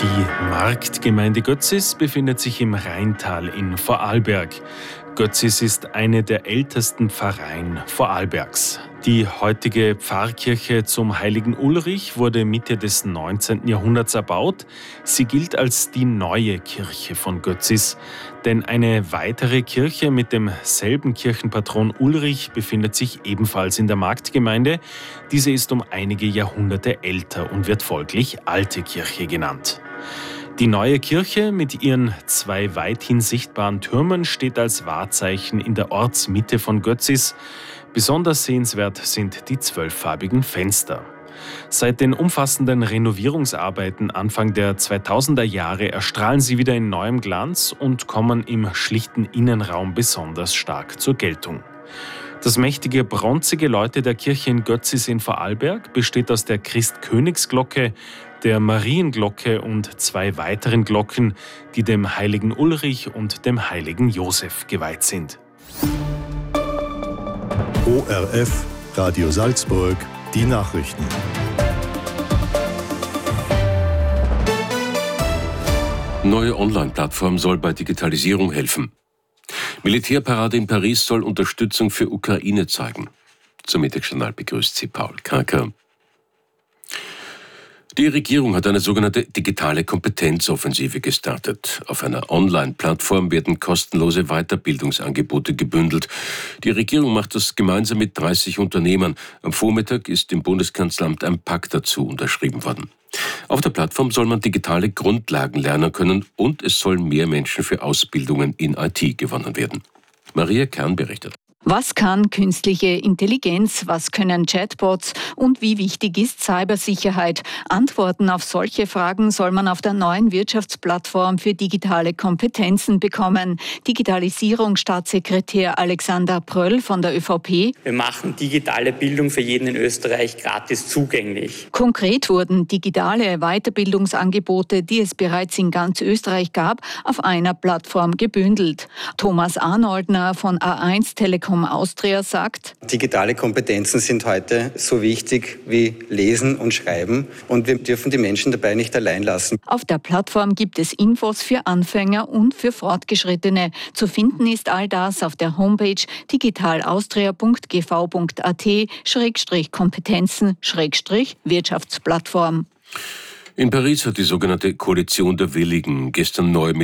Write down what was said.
Die Marktgemeinde Götzis befindet sich im Rheintal in Vorarlberg. Götzis ist eine der ältesten Pfarreien Vorarlbergs. Die heutige Pfarrkirche zum Heiligen Ulrich wurde Mitte des 19. Jahrhunderts erbaut. Sie gilt als die neue Kirche von Götzis, denn eine weitere Kirche mit demselben Kirchenpatron Ulrich befindet sich ebenfalls in der Marktgemeinde. Diese ist um einige Jahrhunderte älter und wird folglich Alte Kirche genannt. Die neue Kirche mit ihren 2 weithin sichtbaren Türmen steht als Wahrzeichen in der Ortsmitte von Götzis. Besonders sehenswert sind die 12-farbigen Fenster. Seit den umfassenden Renovierungsarbeiten Anfang der 2000er Jahre erstrahlen sie wieder in neuem Glanz und kommen im schlichten Innenraum besonders stark zur Geltung. Das mächtige Bronzegeläute der Kirche in Götzis in Vorarlberg besteht aus der Christkönigsglocke, der Marienglocke und 2 weiteren Glocken, die dem Heiligen Ulrich und dem Heiligen Josef geweiht sind. ORF Radio Salzburg, die Nachrichten. Neue Online-Plattform soll bei Digitalisierung helfen. Militärparade in Paris soll Unterstützung für Ukraine zeigen. Zum Mittagsjournal begrüßt Sie Paul Kraker. Die Regierung hat eine sogenannte digitale Kompetenzoffensive gestartet. Auf einer Online-Plattform werden kostenlose Weiterbildungsangebote gebündelt. Die Regierung macht das gemeinsam mit 30 Unternehmern. Am Vormittag ist im Bundeskanzleramt ein Pakt dazu unterschrieben worden. Auf der Plattform soll man digitale Grundlagen lernen können und es sollen mehr Menschen für Ausbildungen in IT gewonnen werden. Maria Kern berichtet. Was kann künstliche Intelligenz, was können Chatbots und wie wichtig ist Cybersicherheit? Antworten auf solche Fragen soll man auf der neuen Wirtschaftsplattform für digitale Kompetenzen bekommen. Digitalisierungsstaatssekretär Alexander Pröll von der ÖVP. Wir machen digitale Bildung für jeden in Österreich gratis zugänglich. Konkret wurden digitale Weiterbildungsangebote, die es bereits in ganz Österreich gab, auf einer Plattform gebündelt. Thomas Arnoldner von A1 Telekom Austria sagt: Digitale Kompetenzen sind heute so wichtig wie Lesen und Schreiben und wir dürfen die Menschen dabei nicht allein lassen. Auf der Plattform gibt es Infos für Anfänger und für Fortgeschrittene. Zu finden ist all das auf der Homepage digitalaustria.gv.at/kompetenzen/Wirtschaftsplattform. In Paris hat die sogenannte Koalition der Willigen gestern neu mit